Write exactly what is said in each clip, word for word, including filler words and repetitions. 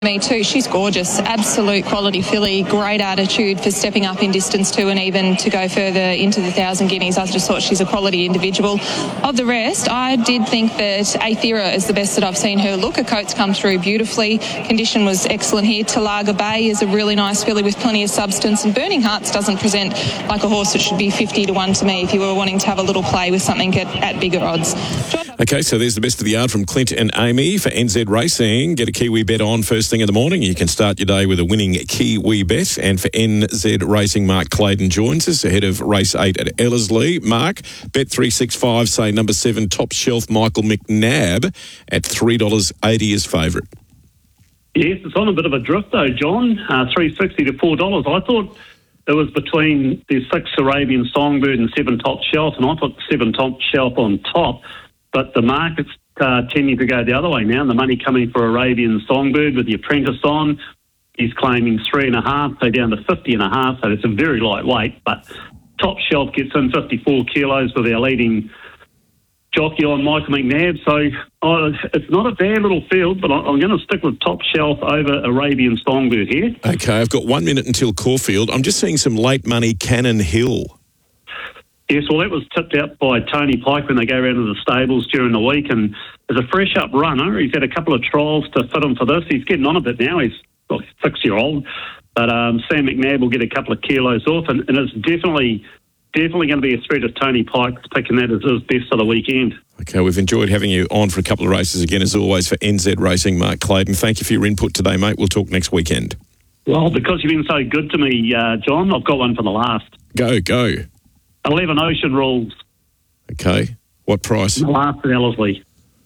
Me too. She's gorgeous. Absolute quality filly. Great attitude for stepping up in distance too, and even to go further into the thousand guineas. I just thought she's a quality individual. Of the rest, I did think that Aethera is the best that I've seen her look. Her coat's come through beautifully. Condition was excellent here. Talaga Bay is a really nice filly with plenty of substance, and Burning Hearts doesn't present like a horse that should be fifty to one to me if you were wanting to have a little play with something at, at bigger odds. Okay, so there's the best of the yard from Clint and Amy for N Z Racing. Get a Kiwi bet on first thing in the morning. You can start your day with a winning Kiwi bet. And for N Z Racing, Mark Clayton joins us ahead of race eight at Ellerslie. Mark, Bet three sixty-five say number seven, Top Shelf Michael McNabb at three dollars eighty as favourite. Yes, it's on a bit of a drift though, John. Uh, three sixty to four dollars. I thought it was between the six Arabian Songbird and seven Top Shelf, and I put seven Top Shelf on top. But the market's uh, tending to go the other way now, and the money coming for Arabian Songbird with the apprentice on. He's claiming three and a half, so down to fifty and a half, so it's a very lightweight. But Top Shelf gets in fifty-four kilos with our leading jockey on, Michael McNabb. So oh, it's not a bad little field, but I'm going to stick with Top Shelf over Arabian Songbird here. Okay, I've got one minute until Caulfield. I'm just seeing some late money Cannon Hill. Yes, well, that was tipped out by Tony Pike when they go around to the stables during the week, and as a fresh-up runner, he's had a couple of trials to fit him for this. He's getting on a bit now. He's like six-year-old, but um, Sam McNabb will get a couple of kilos off, and, and it's definitely definitely going to be a threat of Tony Pike picking that as his best of the weekend. Okay, we've enjoyed having you on for a couple of races again, as always, for N Z Racing, Mark Clayton. Thank you for your input today, mate. We'll talk next weekend. Well, because you've been so good to me, uh, John, I've got one for the last. Go, go. eleven Ocean Rules. Okay. What price? The last at Ellerslie.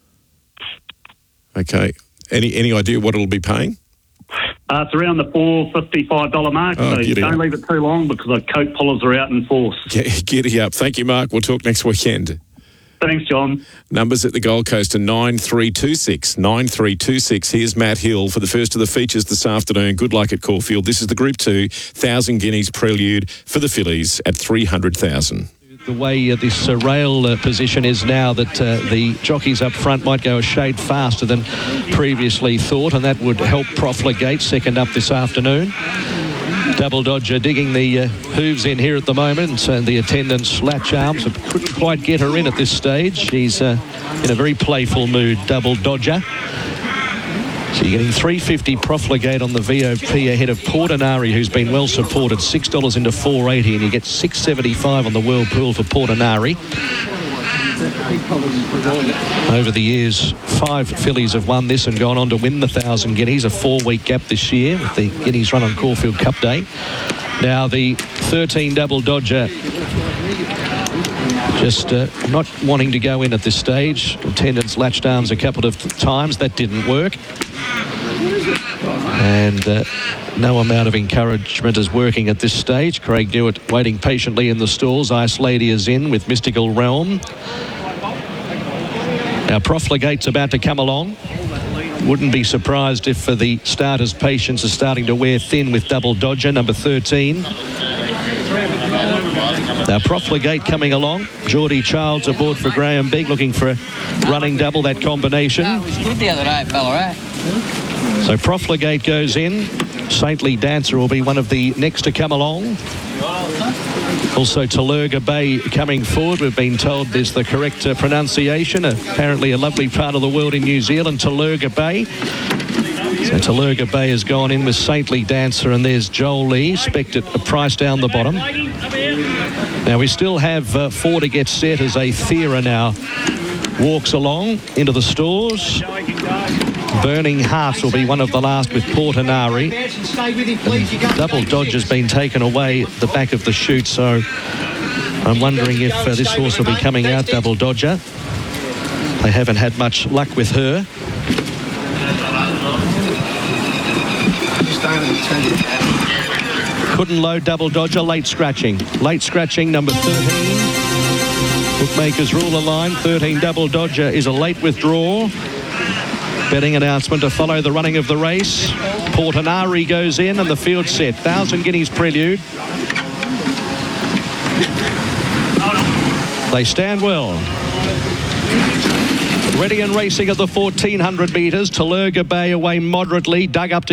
Okay. Any any idea what it'll be paying? Uh, it's around the four fifty-five dollars mark, oh, so don't up. leave it too long because the coat pullers are out in force. Get, giddy up. Thank you, Mark. We'll talk next weekend. Thanks, John. Numbers at the Gold Coast are nine three two six. nine three two six. Here's Matt Hill for the first of the features this afternoon. Good luck at Caulfield. This is the Group two, one thousand guineas prelude for the fillies at three hundred thousand. The way uh, this uh, rail uh, position is now, that uh, the jockeys up front might go a shade faster than previously thought, and that would help Profligate second up this afternoon. Double Dodger digging the uh, hooves in here at the moment, and the attendants latch arms. Couldn't quite get her in at this stage. She's uh, in a very playful mood, Double Dodger. So you're getting three fifty Profligate on the V O P ahead of Portinari, who's been well supported, six dollars into four eighty, and you get six seventy-five on the Whirlpool for Portinari. Over the years, five fillies have won this and gone on to win the thousand guineas, a four-week gap this year with the Guineas run on Caulfield Cup Day. Now the thirteen Double Dodger just uh, not wanting to go in at this stage. Attendants latched arms a couple of times. That didn't work. And uh, no amount of encouragement is working at this stage. Craig Dewitt waiting patiently in the stalls. Ice Lady is in with Mystical Realm. Now Profligate's about to come along. Wouldn't be surprised if uh, the starters' patience is starting to wear thin with Double Dodger, number thirteen. Now Profligate coming along. Geordie Childs aboard for Graham Big, looking for a running double, that combination. No, it was good the other day, fella, right? So Profligate goes in. Saintly Dancer will be one of the next to come along. Also Talurga Bay coming forward. We've been told is the correct uh, pronunciation. Apparently a lovely part of the world in New Zealand, Talurga Bay. So Talurga Bay has gone in with Saintly Dancer, and there's Joel Lee, spec'd at a price down the bottom. Now we still have uh, four to get set as Aethera now walks along into the stores. Burning Hearts will be one of the last with Portinari. And Double Dodger's been taken away at the back of the chute, so I'm wondering if uh, this horse will be coming out, Double Dodger. They haven't had much luck with her. Couldn't load Double Dodger, late scratching. Late scratching, number thirteen. Bookmakers rule a line. thirteen Double Dodger is a late withdrawal. Betting announcement to follow the running of the race. Portinari goes in and the field set. Thousand guineas prelude. They stand well. Ready and racing at the fourteen hundred metres. Talurga Bay away moderately, dug up to